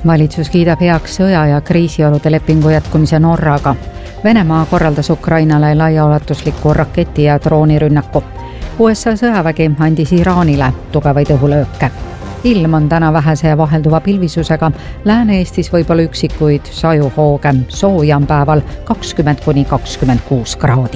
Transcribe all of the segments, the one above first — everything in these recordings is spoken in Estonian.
Valitsus kiidab heaks sõja- ja kriisiolude lepingu jätkumise Norraga. Venemaa korraldas Ukrainale laiaulatusliku raketi- ja droonirünnaku. USA sõjavägi andis Iraanile tugevaid õhulööke. Ilm on täna vähese ja vahelduva pilvisusega. Lääne-Eestis võib-olla üksikuid sajuhooge. Sooja on päeval 20–26 kraadi.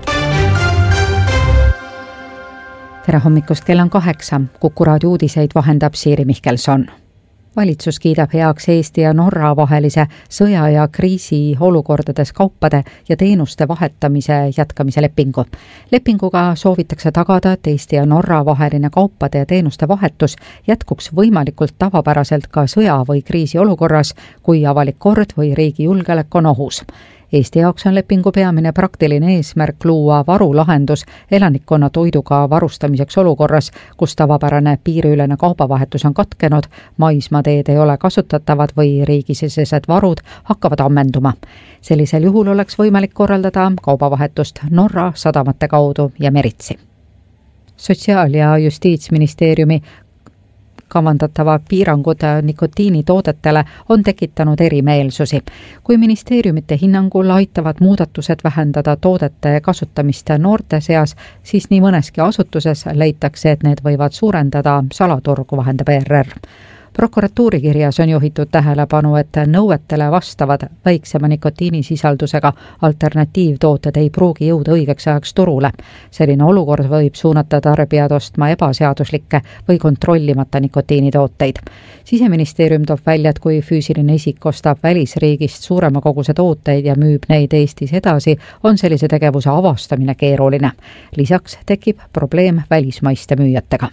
Tere hommikust, kell on 8. Kuku raadio uudiseid vahendab Siiri Mihkelson. Valitsus kiidab heaks Eesti ja Norra vahelise sõja- ja kriisi olukordades kaupade ja teenuste vahetamise jätkamise lepingu. Lepinguga soovitakse tagada, et Eesti ja Norra vaheline kaupade ja teenuste vahetus jätkuks võimalikult tavapäraselt ka sõja- või kriisi olukorras, kui avalik kord või riigi julgeolek on ohus. Eesti jaoks on lepingu peamine praktiline eesmärk luua varulahendus elanikkonna toiduga varustamiseks olukorras, kus tavapärane piiriülene kaubavahetus on katkenud, maismaateed ei ole kasutatavad või riigisisesed varud hakkavad ammenduma. Sellisel juhul oleks võimalik korraldada kaubavahetust Norra sadamate kaudu ja meritsi. Sotsiaal- ja Justiitsministeeriumi kavandatava piirangud nikotiinitoodetele on tekitanud erimeelsusi. Kui ministeeriumite hinnangul aitavad muudatused vähendada toodete kasutamist noorte seas, siis nii mõneski asutuses leitakse, et need võivad suurendada salaturgu, vahendab ERR. Prokuratuuri kirjas on juhitud tähelepanu, et nõuetele vastavad väiksema nikotiinisisaldusega alternatiivtooted ei pruugi jõuda õigeks ajaks turule. Selline olukord võib suunata tarbijad ostma ebaseaduslikke või kontrollimata nikotiinitooteid. Siseministeerium toob välja, et kui füüsiline isik ostab välisriigist suurema koguse tooteid ja müüb neid Eestis edasi, on sellise tegevuse avastamine keeruline. Lisaks tekib probleem välismaiste müüjatega.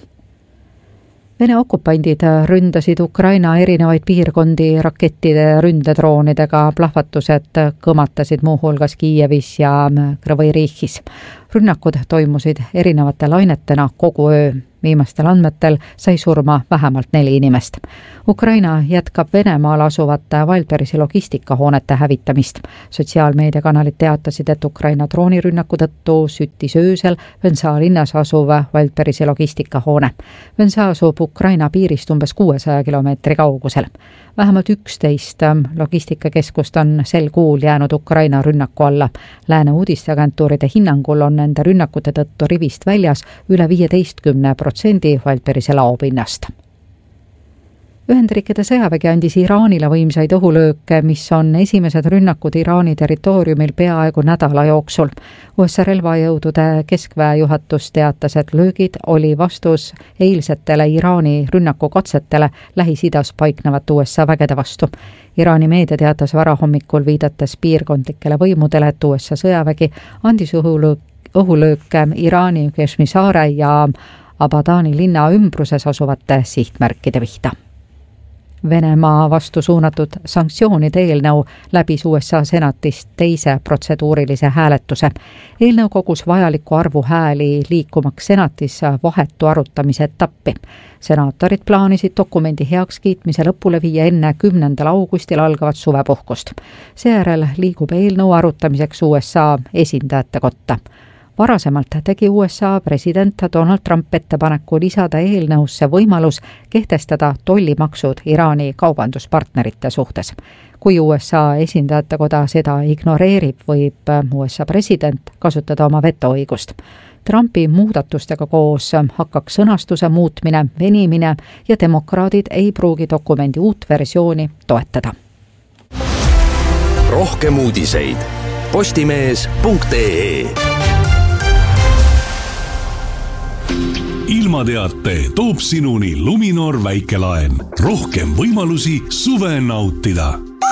Vene okupandid ründasid Ukraina erinevaid piirkondi rakettide ja ründedroonidega, plahvatused kõmatasid muuhulgas Kiievis ja Krõvõi-Riihis. Rünnakud toimusid erinevate lainetena kogu öö. Viimastel andmetel sai surma vähemalt 4 inimest. Ukraina jätkab Venemaal asuvate Wildbergsi logistikahoonete hävitamist. Sotsiaalmeediakanalid teatasid, et Ukraina droonirünnaku tõttu süttis öösel Vensaa linnas asuv Wildbergsi logistikahoone. Vensaa asub Ukraina piirist umbes 600 kilomeetri kaugusel. Vähemalt 11 logistikakeskust on sel kuul jäänud Ukraina rünnaku alla. Lääne uudisteagentuuride hinnangul on nende rünnakute tõttu rivist väljas üle 15% Wildbergsi laopinnast. Ühendriikide sõjavägi andis Iraanile võimsaid õhulööke, mis on esimesed rünnakud Iraani territooriumil peaaegu nädala jooksul. USA relvajõudude keskväe juhatus teatas, et löögid oli vastus eilsetele Iraani rünnakukatsetele Lähis-Idas paiknevate USA vägede vastu. Iraani meedia teatas varahommikul viidates piirkondlikele võimudele, et USA sõjavägi andis õhulööke Iraani Kashmiri saare ja Abadani linna ümbruses asuvate sihtmärkide vihta. Venemaa vastu suunatud sanktsioonide eelnõu läbis USA senatist teise protseduurilise hääletuse. Eelnõu kogus vajaliku arvu hääli liikumaks senatis vahetu arutamise etappi. Senaatorid plaanisid dokumendi heakskiitmise lõpule viia enne 10. augustil algavat suvepuhkust. Seejärel liigub eelnõu arutamiseks USA esindajate kotta. Varasemalt tegi USA president Donald Trump ettepaneku lisada eelnõusse võimalus kehtestada tollimaksud Iraani kaubanduspartnerite suhtes. Kui USA esindajate koda seda ignoreerib, võib USA president kasutada oma vetoõigust. Trumpi muudatustega koos hakkaks sõnastuse muutmine, venimine ja demokraadid ei pruugi dokumendi uut versiooni toetada. Rohkem uudiseid postimees.ee. Ilmateate toob sinuni Luminor väikelaen. Rohkem võimalusi suve nautida.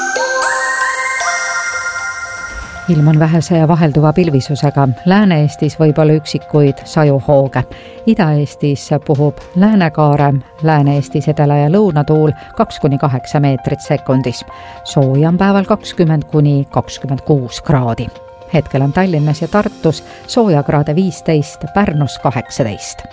Ilm on vähese ja vahelduva pilvisusega. Lääne-Eestis võib-olla üksikuid sajuhooge. Ida-Eestis puhub läänekaare, Lääne-Eestis edela- ja lõunatuul 2–8 meetrit sekundis. Sooja on päeval 20–26 kraadi. Hetkel on Tallinnas ja Tartus soojakraade 15, Pärnus 18.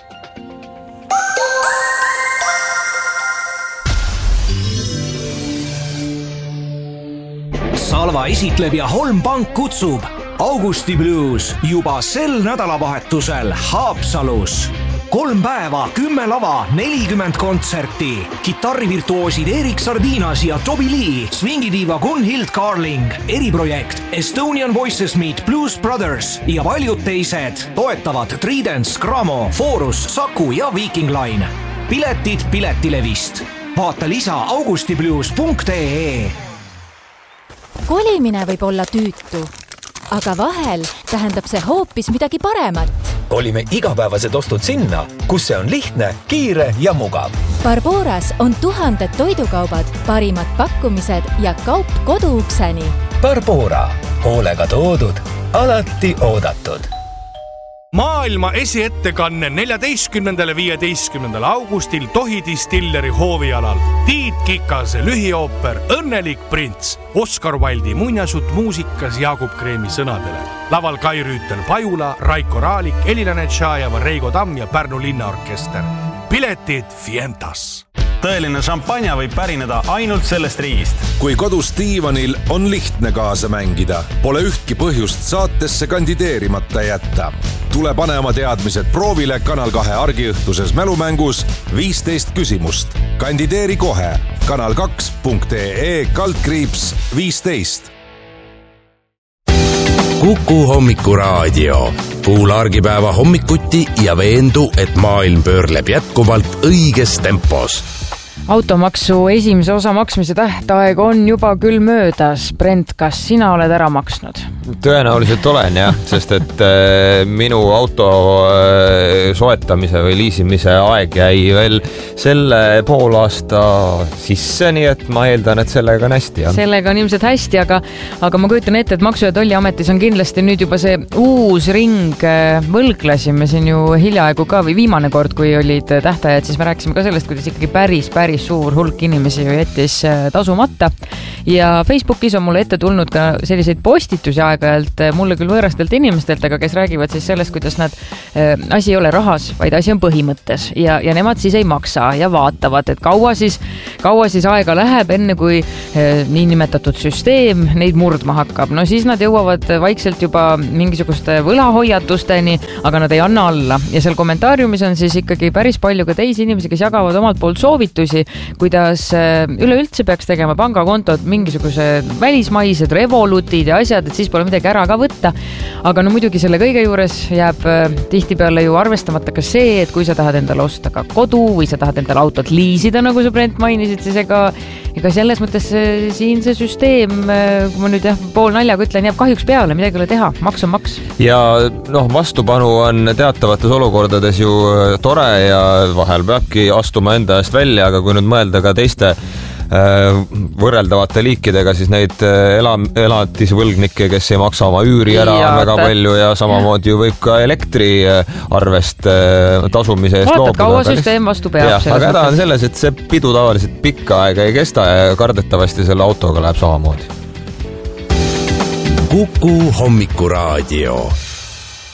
Salva esitleb ja Holm Pank kutsub Augusti Blues juba sel nädalavahetusel Haapsalus. 3 päeva, 10 lava, 40 kontserti. Kitarrivirtuoosid Erik Sardinas ja Toby Lee, swingidiiva Gunhild Carling, eriprojekt Estonian Voices Meet Blues Brothers ja paljud teised. Toetavad Tridents, Gramo, Forus, Saku ja Viking Line. Piletid Piletilevist. Vaata lisa augustiblues.ee. Kolimine võib olla tüütu, aga vahel tähendab see hoopis midagi paremat. Kolime igapäevased ostud sinna, kus see on lihtne, kiire ja mugav. Barboras on 1000 toidukaubad, parimad pakkumised ja kaup koduukseni. Barbora, hoolega toodud, alati oodatud. Maailma esiettekanne 14.–15. augustil Tohi Distilleri hoovialal. Tiit Kikase lühiooper Õnnelik prints. Oscar Wilde'i muinasjutt muusikas Jaagup Kreemi sõnadele. Laval Kai Rüütel Pajula, Raiko Raalik, Elina Netšajeva, Reigo Tamm ja Pärnu linnaorkester. Piletid Fientas. Tõeline šampanja võib pärineda ainult sellest riigist. Kui kodus diivanil on lihtne kaasa mängida, pole ühtki põhjust saatesse kandideerimata jätta. Tule pane oma teadmised proovile Kanal 2 argiõhtuses mälumängus 15 küsimust. Kandideeri kohe kanal2.ee/15. Kuku hommikuraadio. Kuula argipäeva hommikuti ja veendu, et maailm pöörleb jätkuvalt õiges tempos. Automaksu esimese osa maksmise tähtaeg on juba küll möödas. Brent, kas sina oled ära maksnud? Tõenäoliselt olen jah, sest et minu auto soetamise või liisimise aeg jäi veel selle poolaasta sisse, nii et ma eeldan, et sellega on hästi. Ja. Sellega on ilmselt hästi, aga ma kujutan ette, et Maksu- ja Tolliametis on kindlasti nüüd juba see uus ring võlglasime siin ju hiljaaegu ka või viimane kord, kui olid tähtajad, siis me rääkisime ka sellest, kuidas ikkagi päris suur hulk inimesi ju jättis tasumata ja Facebookis on mulle ette tulnud ka selliseid postitusi aeg-ajalt mulle küll võõrastelt inimestelt, aga kes räägivad siis sellest, kuidas nad asi ei ole rahas, vaid asi on põhimõttes ja nemad siis ei maksa ja vaatavad, et kaua siis aega läheb enne kui niinimetatud süsteem neid murdma hakkab. No siis nad jõuavad vaikselt juba mingisuguste võlahoiatusteni, aga nad ei anna alla ja seal kommentaariumis on siis ikkagi päris palju ka teisi inimesi, kes jagavad omalt poolt soovitusi, kuidas üleüldse peaks tegema pangakontod mingisugused välismaised revolutid ja asjad, et siis pole midagi ära ka võtta. Aga no muidugi selle kõige juures jääb tihtipeale ju arvestamata ka see, et kui sa tahad endale osta ka kodu või sa tahad endale autot liisida, nagu sa Brent mainisid, siis ega selles mõttes siin see süsteem, kui ma nüüd pool naljaga ütlen, jääb kahjuks peale, midagi ei ole teha, maks on maks. Ja vastupanu on teatavates olukordades ju tore ja vahel peabki astuma enda eest välja, aga kui nüüd mõelda ka teiste võrreldavate liikidega, siis neid elatisvõlgnikke, kes ei maksa oma üüri ära väga palju ja samamoodi võib ka elektriarvest tasumise eest loobuda. Kaua süsteem vastu peab. Aga häda on selles, et see pidu tavaliselt pikka aega ei kesta ja kardetavasti selle autoga läheb samamoodi. Kuku hommikuraadio.